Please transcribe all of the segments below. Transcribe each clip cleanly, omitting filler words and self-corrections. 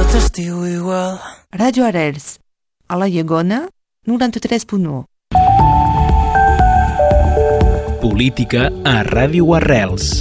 tot estiu igual. Ràdio Arrels, a la Llegona, 93.1. Política a Ràdio Arrels.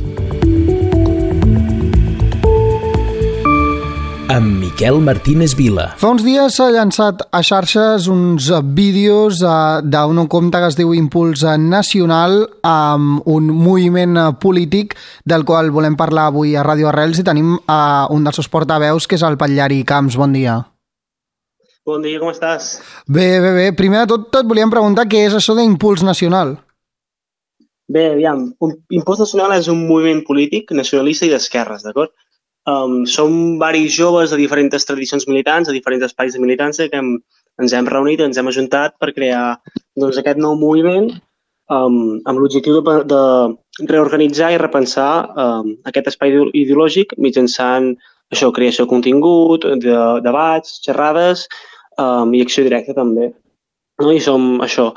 Amb Miquel Martínez Vila. Fa uns dies s'ha llançat a xarxes uns vídeos d'un compte que es diu Impuls Nacional, amb un moviment polític del qual volem parlar avui a Ràdio Arrels, i tenim un dels seus portaveus, que és el Patllari Camps. Bon dia. Bon dia, com estàs? Bé. Primer de tot volíem preguntar què és això d'Impuls Nacional. Bé, aviam, Impuls Nacional és un moviment polític nacionalista i d'esquerres, d'acord? Som varis joves de diferents tradicions militants, de diferents espais de militància, que ens hem reunit, ens hem ajuntat per crear aquest nou moviment amb l'objectiu de reorganitzar i repensar aquest espai ideològic mitjançant això, creació de contingut, de debats, xerrades i acció directa també. No? I som això,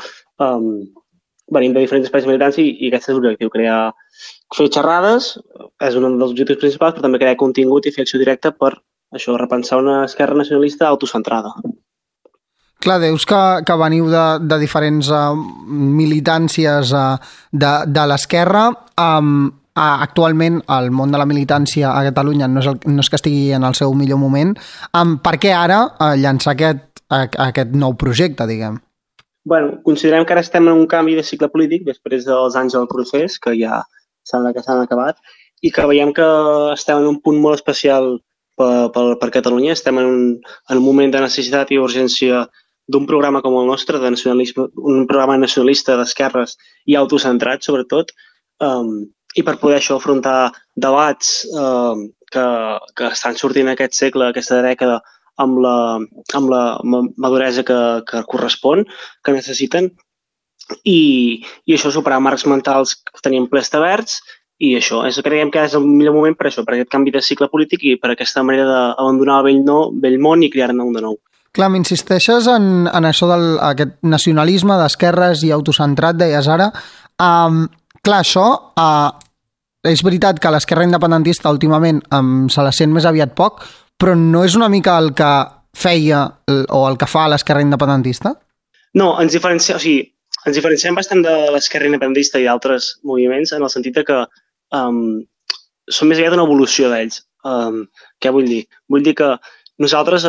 venim de diferents espais militants i aquest és l'objectiu, fer xerrades és un dels objectius principals, però també crear contingut i fer acció directa per això, repensar una esquerra nacionalista autocentrada. Clar, deus que veniu de diferents militàncies de l'esquerra. Actualment el món de la militància a Catalunya no és que estigui en el seu millor moment. Per què ara llançar aquest nou projecte, diguem? Bueno, considerem que ara estem en un canvi de cicle polític després dels anys del procés, que ja s'han acabat, i que veiem que estem en un punt molt especial per Catalunya. Estem en un moment de necessitat i urgència d'un programa com el nostre, de nacionalisme, un programa nacionalista d'esquerres i autocentrat, sobretot, i per poder això afrontar debats que estan sortint aquest segle, aquesta dècada, amb la maduresa que correspon, que necessiten, i això, superar marcs mentals que tenim ple establerts, i això, creiem que és el millor moment per això, per aquest canvi de cicle polític i per aquesta manera d'abandonar el vell món i crear-ne un de nou. Clar, m'insisteixes en això d'aquest nacionalisme d'esquerres i autocentrat, deies ara. Clar, això és veritat que l'esquerra independentista últimament se la sent més aviat poc, però no és una mica el que feia o el que fa l'esquerra independentista? No, ens diferenciem bastant de l'esquerra independentista i d'altres moviments en el sentit que som més aviat una evolució d'ells. Què vull dir? Vull dir que nosaltres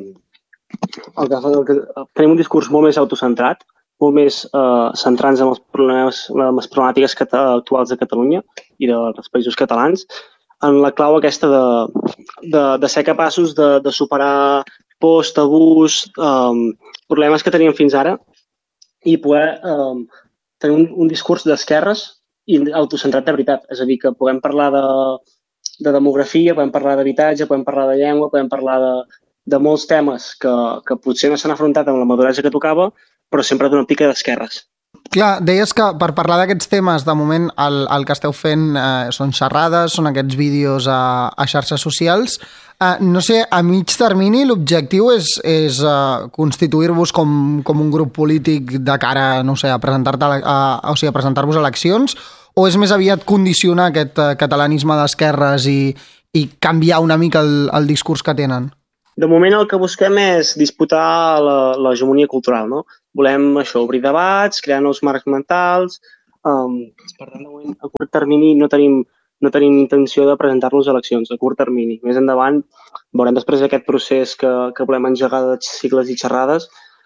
tenim un discurs molt més autocentrat, molt més centrant-nos en les problemàtiques actuals de Catalunya i dels països catalans, en la clau aquesta de ser capaços de superar pors, tabús, problemes que teníem fins ara i poder tenir un discurs d'esquerres i autocentrat de veritat. És a dir, que puguem parlar de demografia, podem parlar d'habitatge, podem parlar de llengua, podem parlar de molts temes que potser no s'han afrontat amb la maduresa que tocava, però sempre d'una òptica d'esquerres. Clar, deies que per parlar d'aquests temes, de moment el que esteu fent són xerrades, són aquests vídeos a xarxes socials. No sé, a mig termini l'objectiu és constituir-vos com un grup polític de cara, no sé, a presentar-vos a eleccions, o és més aviat condicionar aquest catalanisme d'esquerres i canviar una mica el discurs que tenen? De moment el que busquem és disputar l'hegemonia cultural, no? Volem això, obrir debats, crear nous marcs mentals. Per tant, de moment, a curt termini no tenim intenció de presentar-nos a eleccions, a curt termini. Més endavant, veurem després d'aquest procés que volem engegar de cicles i xerrades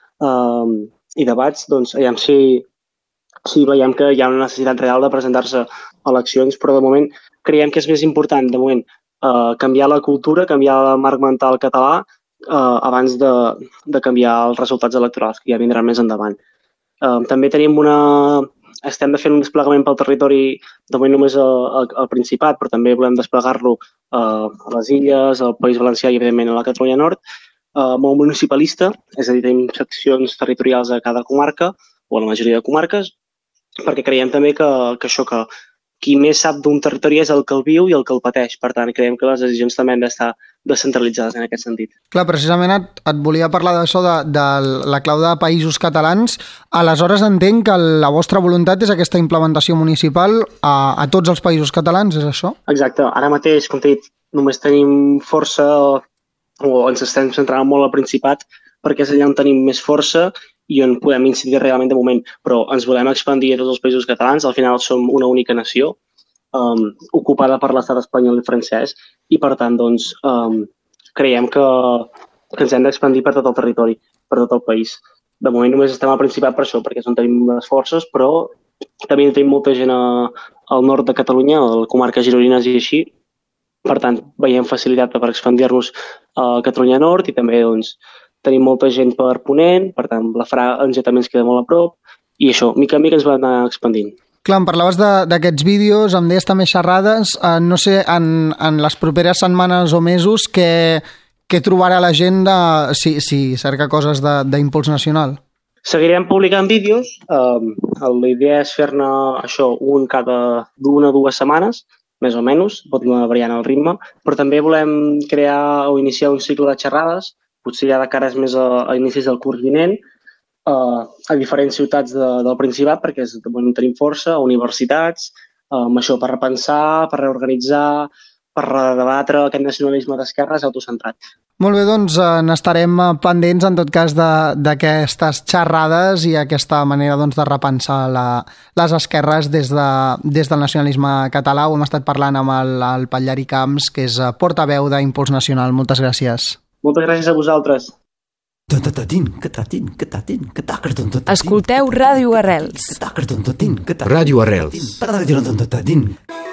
i debats, doncs, aviam si veiem que hi ha una necessitat real de presentar-se a eleccions, però de moment creiem que és més important, de moment, canviar la cultura, canviar el marc mental català abans de canviar els resultats electorals, que ja vindran més endavant. També estem fent un desplegament pel territori, de moment només al Principat, però també volem desplegar-lo a les Illes, al País Valencià i, evidentment, a la Catalunya Nord, molt municipalista, és a dir, tenim seccions territorials a cada comarca, o a la majoria de comarques, perquè creiem també que qui més sap d'un territori és el que el viu i el que el pateix. Per tant, creiem que les decisions també han d'estar descentralitzades en aquest sentit. Clar, precisament et volia parlar d'això, de la clau de països catalans. Aleshores entenc que la vostra voluntat és aquesta implementació municipal a tots els països catalans, és això? Exacte. Ara mateix, com t'he dit, només tenim força o ens estem centrant molt al Principat perquè és allà on tenim més força i on podem incidir realment de moment, però ens volem expandir a tots els països catalans. Al final som una única nació ocupada per l'estat espanyol i francès i, per tant, doncs, creiem que ens hem d'expandir per tot el territori, per tot el país. De moment només estem al Principat per això, perquè és on tenim les forces, però també tenim molta gent al nord de Catalunya, a la comarca gironines i així. Per tant, veiem facilitat per expandir-nos a Catalunya Nord i també doncs, tenim molta gent per Ponent, per tant, la Franja també ens queda molt a prop i això, mica en mica ens va anar expandint. Clar, em parlaves d'aquests vídeos, em deies també xerrades, no sé, en les properes setmanes o mesos què trobarà la gent si cerca coses d'impuls nacional? Seguirem publicant vídeos, la idea és fer-ne això un cada d'una o dues setmanes, més o menys, pot anar variant el ritme, però també volem crear o iniciar un cicle de xerrades, potser ja de cares més a inicis del curs vinent, a diferents ciutats del Principat, perquè és on tenim força, a universitats, amb això per repensar, per reorganitzar, per redebatre aquest nacionalisme d'esquerres autocentrat. Molt bé, doncs n'estarem pendents en tot cas d'aquestes xerrades i aquesta manera doncs, de repensar les esquerres des del nacionalisme català. Ho hem estat parlant amb el Patllari Camps, que és portaveu d'Impuls Nacional. Moltes gràcies. Moltes gràcies a vosaltres. Escolteu Ràdio Arrels. Ràdio Arrels.